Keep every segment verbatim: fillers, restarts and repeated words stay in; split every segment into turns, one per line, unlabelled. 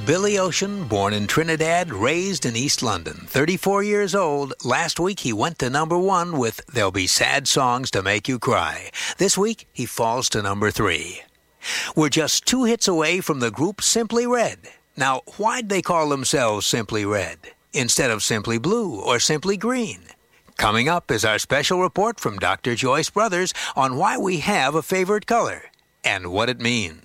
Billy Ocean, born in Trinidad, raised in East London. thirty-four years old, last week he went to number one with There'll Be Sad Songs to Make You Cry. This week he falls to number three. We're just two hits away from the group Simply Red. Now, why'd they call themselves Simply Red instead of Simply Blue or Simply Green? Coming up is our special report from Doctor Joyce Brothers on why we have a favorite color and what it means.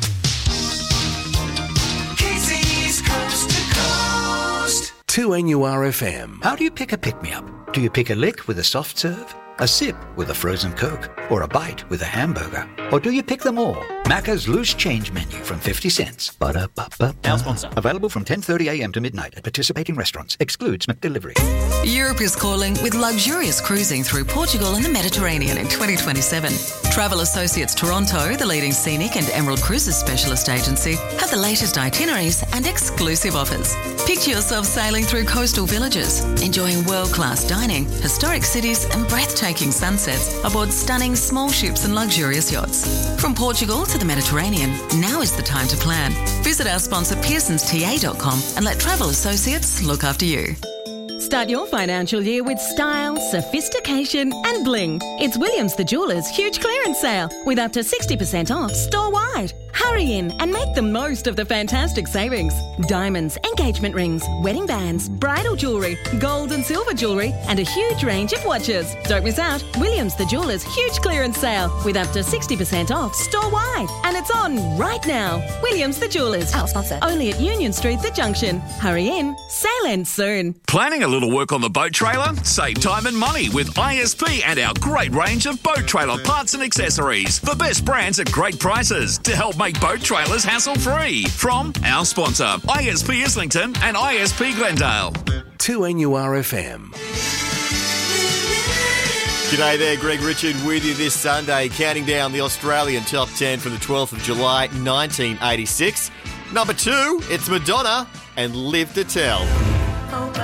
two N U R F M.
How do you pick a pick-me-up? Do you pick a lick with a soft serve? A sip with a frozen Coke? Or a bite with a hamburger? Or do you pick them all? Macca's Loose Change Menu from fifty cents. Ba-da-ba-ba-ba.
Our sponsor.
Available from ten thirty a m to midnight at participating restaurants. Excludes McDelivery.
Europe is calling with luxurious cruising through Portugal and the Mediterranean in twenty twenty-seven. Travel Associates Toronto, the leading scenic and Emerald Cruises specialist agency, have the latest itineraries and exclusive offers. Picture yourself sailing through coastal villages, enjoying world-class dining, historic cities and breathtaking sunsets aboard stunning small ships and luxurious yachts. From Portugal to the Mediterranean, now is the time to plan. Visit our sponsor pearsons t a dot com and let Travel Associates look after you.
Start your financial year with style, sophistication and bling. It's Williams the Jeweller's huge clearance sale with up to sixty percent off store-wide. Hurry in and make the most of the fantastic savings. Diamonds, engagement rings, wedding bands, bridal jewellery, gold and silver jewellery and a huge range of watches. Don't miss out. Williams the Jeweller's huge clearance sale with up to sixty percent off store-wide. And it's on right now. Williams the Jeweller's. Our sponsor. Only at Union Street, The Junction. Hurry in. Sale ends soon.
Planning a little work on the boat trailer? Save time and money with I S P and our great range of boat trailer parts and accessories. The best brands at great prices to help make boat trailers hassle-free. From our sponsor, I S P Islington and I S P Glendale.
two N U R F M.
G'day there, Greg Richard with you this Sunday, counting down the Australian Top ten from the twelfth of July, nineteen eighty-six. Number two, it's Madonna and Live to Tell.